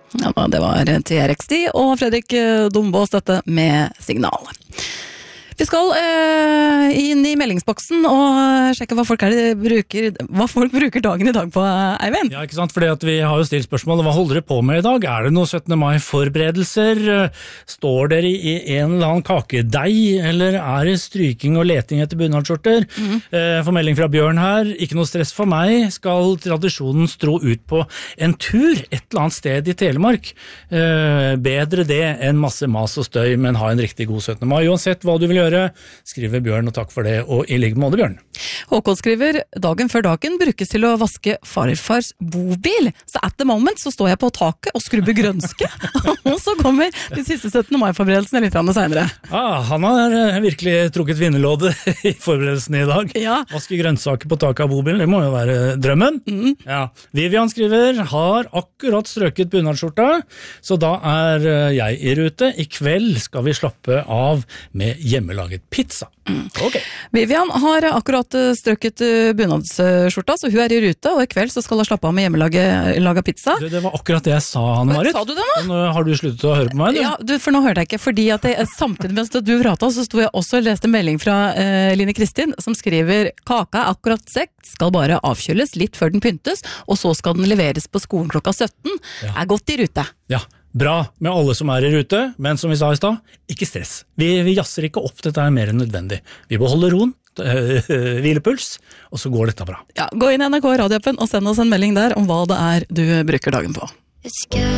Ja, det var TRX10 og Fredrik Dombås dette med Signal. Vi skal inn i meldingsboksen og sjekke hva folk bruker dagen i dag på, Eivind. Ja, ikke sant? Fordi at vi har jo stilt spørsmålet, hva holder dere på med i dag? Er det noe 17. mai-forberedelser? Står dere i en eller annen kakedeig, eller er det stryking og leting etter bunadsskjorter? For melding fra Bjørn her, ikke noe stress for meg, skal tradisjonen strå ut på en tur et eller annet sted i Telemark. Bedre det enn masse mas og støy, men ha en riktig god 17. mai. Uansett hva du vil gjøre, skriver Bjørn, og takk for det, og i like måte, Bjørn. Håkon skriver, dagen før dagen brukes til å vaske farfars bobil, så at the moment så står jeg på taket og skrubber grønske, og så kommer de siste 17. mai-forberedelsene litt senere. Han har virkelig trukket vinnerlådet i forberedelsene i dag. Ja. Vaske grønnsaker på taket av bobilen, det må jo være drømmen. Ja. Vivian skriver, har akkurat strøket bunadsskjorta, så da er jeg i rute. I kveld skal vi slappe av med hjemmelaget pizza. Ok. Vivian har akkurat strøket bunadsskjorta, så hun er i rute, og i kveld så skal hun slappe av med hjemmelaget pizza. Det var akkurat det jeg sa, Anne-Marit. Sa du det nå? Har du sluttet å høre på meg? Ja, for nå hørte jeg ikke, fordi at samtidig mens du pratet, så sto jeg også og leste melding fra Line Kristin, som skriver, kaka er akkurat stekt, skal bare avkjøles litt før den pyntes, og så skal den leveres på skolen klokka 17. Ja. Er godt i rute. Ja. Bra med alle som er i rute, men som vi sa i sted, ikke stress. Vi jasser ikke opp dette her mer enn nødvendig. Vi beholder roen, hvilepuls, og så går dette bra. Ja, gå inn i NRK radioappen og send oss en melding der om hva det er du bruker dagen på.